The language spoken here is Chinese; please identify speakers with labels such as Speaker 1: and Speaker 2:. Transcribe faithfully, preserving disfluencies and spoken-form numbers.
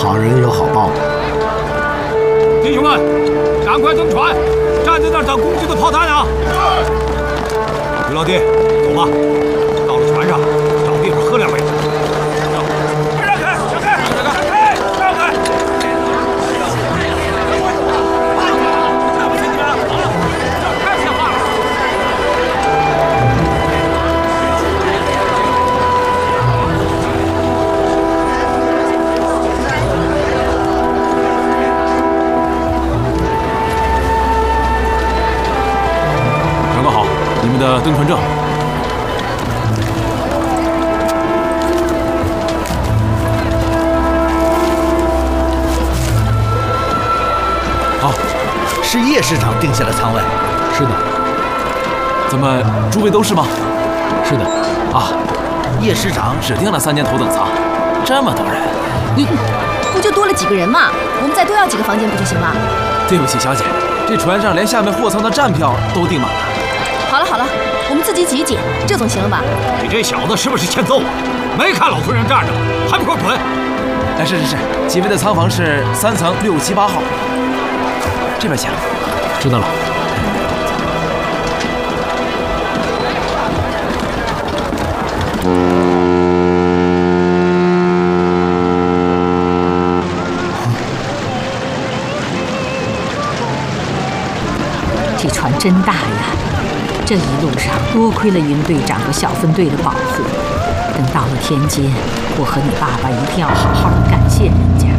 Speaker 1: 好人有好报。
Speaker 2: 弟兄们，赶快登船，站在那儿等公军的炮弹啊！于老弟，走吧，到了船上，找地方喝两杯。让开，让开，让开，让开！太像话了！
Speaker 3: 长官好，你们的登船证。好，
Speaker 4: 是叶师长定下的舱位。
Speaker 3: 是的。咱们诸位都是吗？是的。啊，
Speaker 4: 叶师长
Speaker 3: 指定了三间头等舱，这么多人，
Speaker 5: 你不就多了几个人吗？我们再多要几个房间不就行了？
Speaker 3: 对不起，小姐，这船上连下面货舱的站票都订满了。
Speaker 5: 好了好了，我们自己挤一挤，这总行了吧？
Speaker 2: 你这小子是不是欠揍啊？没看老夫人站着，还不快滚！
Speaker 3: 哎，是是是，几位的舱房是三层六七八号，这边请。知道了。
Speaker 6: 这船真大呀！这一路上多亏了云队长和小分队的保护。等到了天津，我和你爸爸一定要好好的感谢人家。